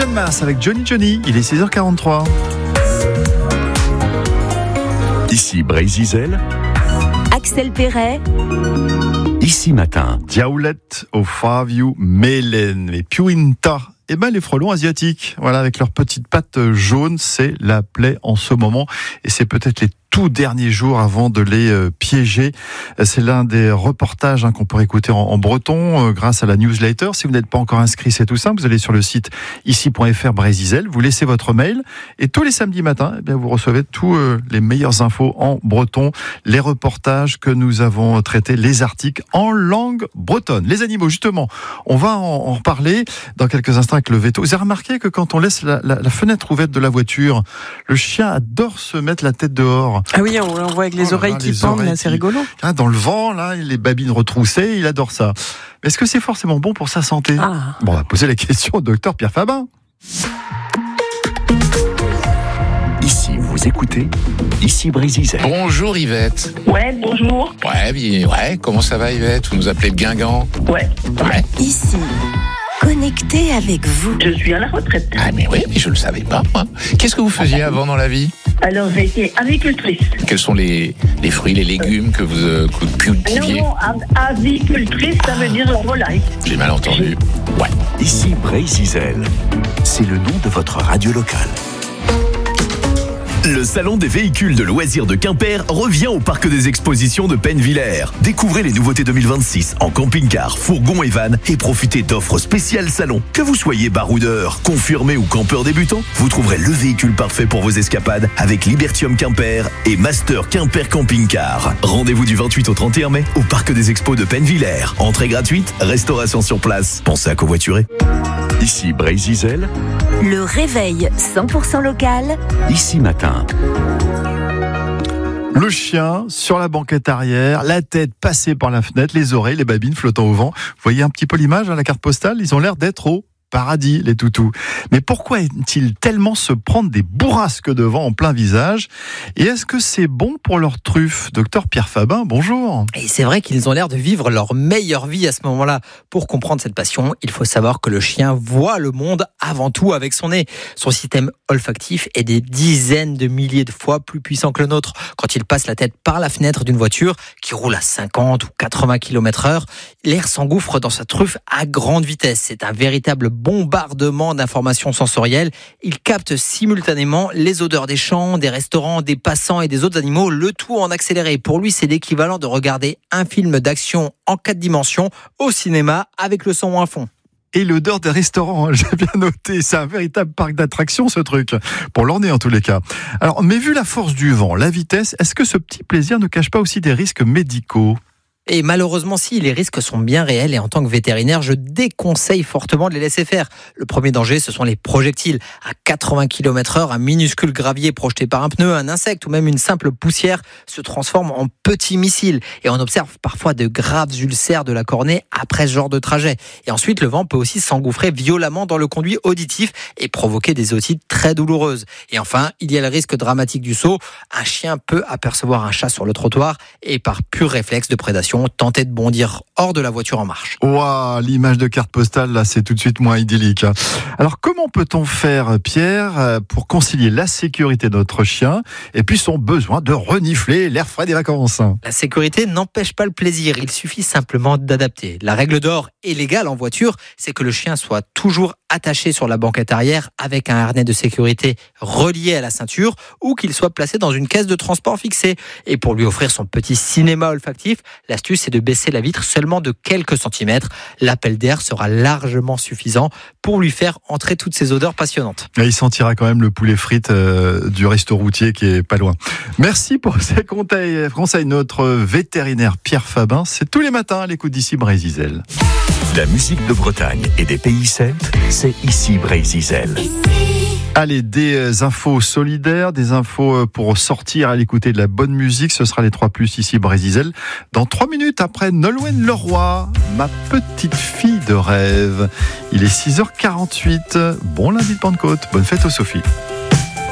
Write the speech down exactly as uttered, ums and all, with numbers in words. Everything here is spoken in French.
Mass avec Johnny Johnny, il est six heures quarante-trois. Ici Brésil, Axel Perret. Ici Matin. Diaoulette au Fábio Melen et Piuinta. Eh ben, les frelons asiatiques, voilà, avec leurs petites pattes jaunes, c'est la plaie en ce moment. Et c'est peut-être les tout derniers jours avant de les euh, piéger. C'est l'un des reportages hein, qu'on pourrait écouter en, en breton euh, grâce à la newsletter. Si vous n'êtes pas encore inscrit, c'est tout simple. Vous allez sur le site ici point f r Brésil, vous laissez votre mail et tous les samedis matins, eh bien, vous recevez tous euh, les meilleures infos en breton, les reportages que nous avons traités, les articles en langue bretonne. Les animaux, justement, on va en, en reparler dans quelques instants avec le veto. Vous avez remarqué que quand on laisse la, la, la fenêtre ouverte de la voiture, le chien adore se mettre la tête dehors. Ah oui, on, on voit avec les oh oreilles là, qui les pendent, oreilles là, c'est qui... rigolo. Ah, dans le vent, là, les babines retroussées, il adore ça. Mais est-ce que c'est forcément bon pour sa santé ? Ah. Bon, on va poser la question au docteur Pierre Fabin. Ici vous écoutez, ici Brésil. Bonjour Yvette. Ouais, bonjour. Ouais, bien, ouais, comment ça va Yvette ? Vous nous appelez de Guingamp ? Ouais. Ouais. Ici, connecté avec vous. Je suis à la retraite. Ah mais oui, mais je le savais pas moi. Qu'est-ce que vous faisiez avant dans la vie ? Alors, j'ai été avicultrice. Quels sont les, les fruits, les légumes que vous euh, que vous cultiviez ? Non, non, av- avicultrice, ça veut dire la volaille. J'ai mal entendu. Ouais. Ici Brésil, c'est le nom de votre radio locale. Le salon des véhicules de loisirs de Quimper revient au parc des expositions de Pennevillers. Découvrez les nouveautés deux mille vingt-six en camping-car, fourgon et van et profitez d'offres spéciales salon. Que vous soyez baroudeur, confirmé ou campeur débutant, vous trouverez le véhicule parfait pour vos escapades avec Libertium Quimper et Master Quimper Camping Car. Rendez-vous du vingt-huit au trente et un mai au parc des expos de Pennevillers. Entrée gratuite, restauration sur place. Pensez à covoiturer. Ici Brésil, Le réveil cent pour cent local. ici Matin. Le chien sur la banquette arrière, la tête passée par la fenêtre, les oreilles, les babines flottant au vent. Vous voyez un petit peu l'image, hein, la carte postale ? Ils ont l'air d'être au paradis, les toutous. Mais pourquoi aiment-ils tellement se prendre des bourrasques de vent en plein visage ? Et est-ce que c'est bon pour leur truffe ? Docteur Pierre Fabin, bonjour. Et c'est vrai qu'ils ont l'air de vivre leur meilleure vie à ce moment-là. Pour comprendre cette passion, il faut savoir que le chien voit le monde avant tout avec son nez. Son système olfactif est des dizaines de milliers de fois plus puissant que le nôtre. Quand il passe la tête par la fenêtre d'une voiture qui roule à cinquante ou quatre-vingts kilomètres heure, l'air s'engouffre dans sa truffe à grande vitesse. C'est un véritable bombardement d'informations sensorielles. Il capte simultanément les odeurs des champs, des restaurants, des passants et des autres animaux, le tout en accéléré. Pour lui, c'est l'équivalent de regarder un film d'action en quatre dimensions au cinéma avec le son à fond. Et l'odeur des restaurants, hein, j'ai bien noté, c'est un véritable parc d'attractions ce truc, pour l'orner en tous les cas. Alors, mais vu la force du vent, la vitesse, est-ce que ce petit plaisir ne cache pas aussi des risques médicaux ? Et malheureusement, si, les risques sont bien réels et en tant que vétérinaire, je déconseille fortement de les laisser faire. Le premier danger, ce sont les projectiles. À quatre-vingts kilomètres heure, un minuscule gravier projeté par un pneu, un insecte ou même une simple poussière se transforme en petits missiles. Et on observe parfois de graves ulcères de la cornée après ce genre de trajet. Et ensuite, le vent peut aussi s'engouffrer violemment dans le conduit auditif et provoquer des otites très douloureuses. Et enfin, il y a le risque dramatique du saut. Un chien peut apercevoir un chat sur le trottoir et par pur réflexe de prédation, tenter de bondir hors de la voiture en marche. Ouah, l'image de carte postale, là, c'est tout de suite moins idyllique. Alors, comment peut-on faire, Pierre, pour concilier la sécurité de notre chien et puis son besoin de renifler l'air frais des vacances ? La sécurité n'empêche pas le plaisir, il suffit simplement d'adapter. La règle d'or et légale en voiture, c'est que le chien soit toujours attaché sur la banquette arrière avec un harnais de sécurité relié à la ceinture ou qu'il soit placé dans une caisse de transport fixée. Et pour lui offrir son petit cinéma olfactif, l'astuce est de baisser la vitre seulement de quelques centimètres. L'appel d'air sera largement suffisant pour lui faire entrer toutes ces odeurs passionnantes. Et il sentira quand même le poulet frites euh, du resto routier qui est pas loin. Merci pour ces conseils. conseils. Notre vétérinaire Pierre Fabin, c'est tous les matins à l'écoute d'ici Brésil. La musique de Bretagne et des pays celtes, c'est ici Brésil. Allez, des infos solidaires, des infos pour sortir à l'écouter de la bonne musique. Ce sera les trois plus ici Brésil. Dans trois minutes après Nolwenn Leroy, ma petite fille de rêve. Il est six heures quarante-huit. Bon lundi de Pentecôte. Bonne fête aux Sophie.